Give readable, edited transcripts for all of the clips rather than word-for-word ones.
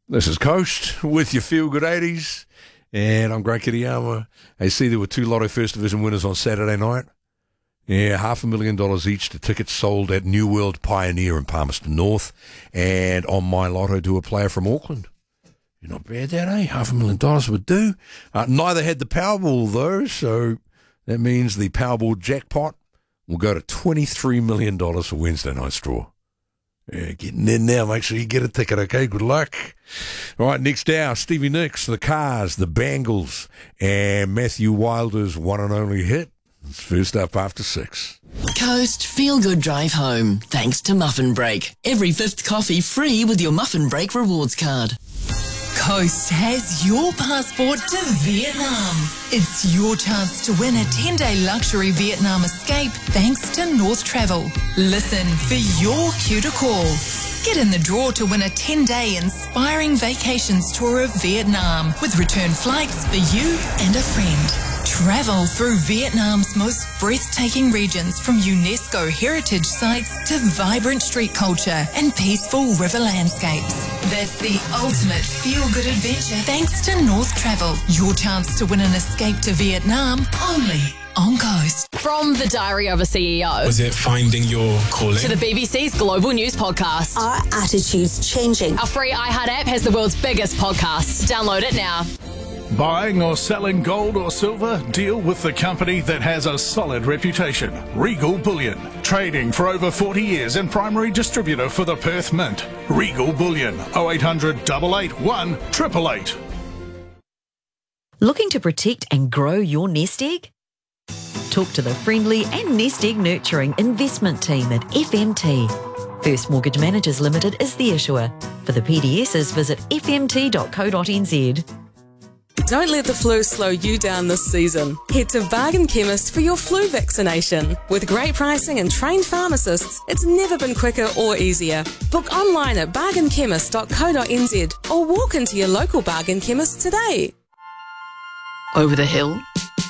This is Coast with your Feel Good 80s, and I'm Greg Kitayama. I see there were two Lotto First Division winners on Saturday night. Yeah, $500,000 each. The tickets sold at New World Pioneer in Palmerston North, and on My Lotto to a player from Auckland. You're not bad that, eh? $500,000 would do. Neither had the Powerball, though, so that means the Powerball jackpot will go to $23 million for Wednesday night's draw. Yeah, getting in now. Make sure you get a ticket, okay? Good luck. All right, next hour, Stevie Nicks, The Cars, The Bangles, and Matthew Wilder's one and only hit. It's first up after 6. Coast Feel Good Drive Home, thanks to Muffin Break. Every 5th coffee free with your Muffin Break rewards card. Coast has your passport to Vietnam. It's your chance to win a 10-day luxury Vietnam escape thanks to North Travel. Listen for your cue to call. Get in the draw to win a 10-day inspiring vacations tour of Vietnam with return flights for you and a friend. Travel through Vietnam's most breathtaking regions, from UNESCO heritage sites to vibrant street culture and peaceful river landscapes. That's the ultimate feel-good adventure thanks to North Travel. Your chance to win an escape to Vietnam only on Coast. From the Diary of a CEO. Was it finding your calling? To the BBC's Global News Podcast. Our attitude's changing. Our free iHeart app has the world's biggest podcasts. Download it now. Buying or selling gold or silver? Deal with the company that has a solid reputation. Regal Bullion. Trading for over 40 years and primary distributor for the Perth Mint. Regal Bullion. 0800 881 888. Looking to protect and grow your nest egg? Talk to the friendly and nest egg nurturing investment team at FMT. First Mortgage Managers Limited is the issuer. For the PDSs, visit fmt.co.nz. Don't let the flu slow you down this season. Head to Bargain Chemist for your flu vaccination. With great pricing and trained pharmacists, it's never been quicker or easier. Book online at bargainchemist.co.nz or walk into your local Bargain Chemist today. Over the hill?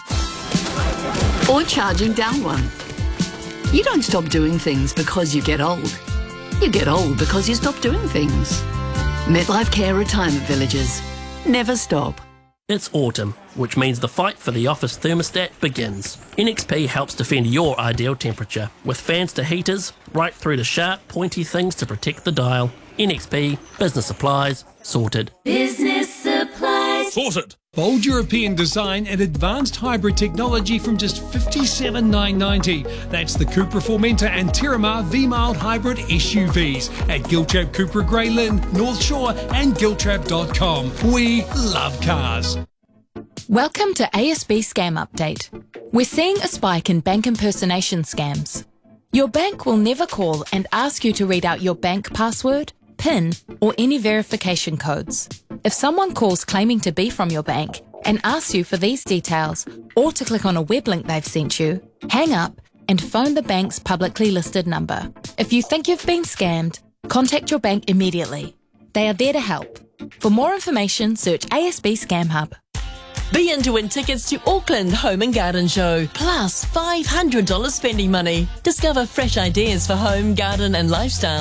Or charging down one? You don't stop doing things because you get old. You get old because you stop doing things. MetLife Care Retirement Villages. Never stop. It's autumn, which means the fight for the office thermostat begins. NXP helps defend your ideal temperature, with fans to heaters, right through to sharp, pointy things to protect the dial. NXP, business supplies, sorted. Business supplies. Sorted. Bold European design and advanced hybrid technology from just $57,990. That's the Cupra Formentor and Terramar V-Mild Hybrid SUVs at Giltrap Cupra Grey Lynn, North Shore and Giltrap.com. We love cars. Welcome to ASB Scam Update. We're seeing a spike in bank impersonation scams. Your bank will never call and ask you to read out your bank password, PIN, or any verification codes. If someone calls claiming to be from your bank and asks you for these details or to click on a web link they've sent you, hang up and phone the bank's publicly listed number. If you think you've been scammed, contact your bank immediately. They are there to help. For more information, search ASB Scam Hub. Be in to win tickets to Auckland Home and Garden Show, plus $500 spending money. Discover fresh ideas for home, garden and lifestyle.